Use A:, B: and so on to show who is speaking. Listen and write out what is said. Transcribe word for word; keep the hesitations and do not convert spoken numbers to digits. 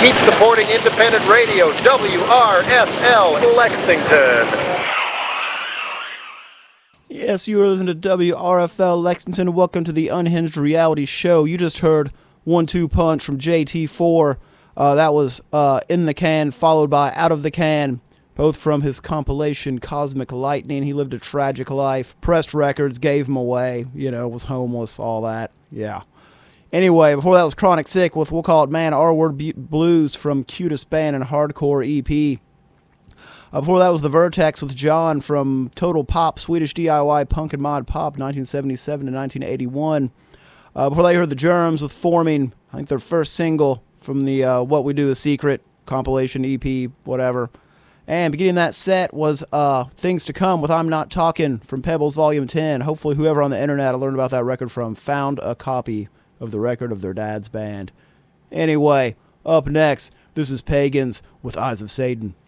A: Keep supporting independent radio, W R F L Lexington.
B: Yes, you are listening to W R F L Lexington. Welcome to the Unhinged Reality Show. You just heard One Two Punch from J T four. Uh, that was uh, In the Can, followed by Out of the Can, both from his compilation Cosmic Lightning. He lived a tragic life. Pressed records, gave him away, you know, was homeless, all that. Yeah. Anyway, before that was Chronic Sick with, we'll call it Man R-Word B- Blues from Cutest Band and Hardcore E P. Uh, before that was The Vertex with John from Total Pop, Swedish D I Y Punk and Mod Pop, nineteen seventy-seven to nineteen eighty-one. Uh, before that, you heard The Germs with Forming, I think their first single from the uh, What We Do Is Secret compilation, E P, whatever. And beginning that set was uh, Things to Come with I'm Not Talking from Pebbles Volume ten. Hopefully whoever on the internet I learned about that record from found a copy of the record of their dad's band. Anyway, up next, this is Pagans with Eyes of Satan.